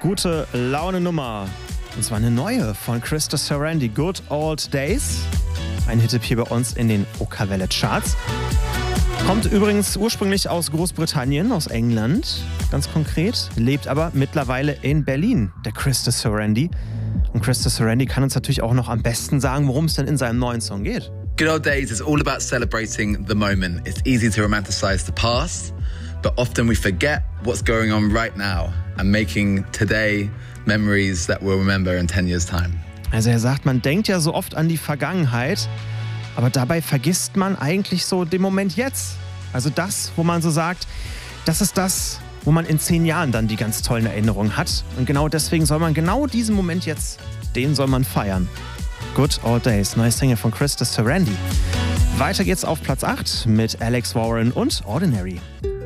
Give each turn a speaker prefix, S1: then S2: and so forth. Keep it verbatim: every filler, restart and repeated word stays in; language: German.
S1: gute Laune Nummer. Und zwar eine neue von Krista Sarandon, Good Old Days. Ein Hit hier bei uns in den Okerwelle Charts. Kommt übrigens ursprünglich aus Großbritannien, aus England, ganz konkret. Lebt aber mittlerweile in Berlin, der Krista Sarandon. Und Krista Sarandon kann uns natürlich auch noch am besten sagen, worum es denn in seinem neuen Song geht.
S2: Good Old Days is all about celebrating the moment. It's easy to romanticize the past, but often we forget what's going on right now and making today memories that we'll remember in ten years time.
S1: Also er sagt, man denkt ja so oft an die Vergangenheit, aber dabei vergisst man eigentlich so den Moment jetzt. Also das, wo man so sagt, das ist das, wo man in zehn Jahren dann die ganz tollen Erinnerungen hat. Und genau deswegen soll man genau diesen Moment jetzt, den soll man feiern. Good Old Days, neues Single von Krista Sarandon. Weiter geht's auf Platz acht mit Alex Warren und Ordinary.